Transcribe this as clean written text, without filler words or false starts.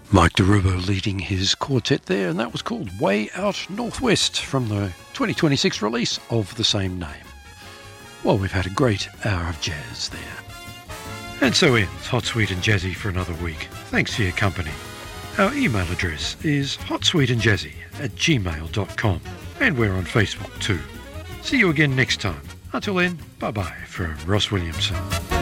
Mike DeRubo leading his quartet there, and that was called Way Out Northwest from the 2026 release of the same name. Well, we've had a great hour of jazz there. And so ends Hot, Sweet and Jazzy for another week. Thanks for your company. Our email address is hotsweetandjazzy@gmail.com, and we're on Facebook too. See you again next time. Until then, bye-bye from Ross Williamson.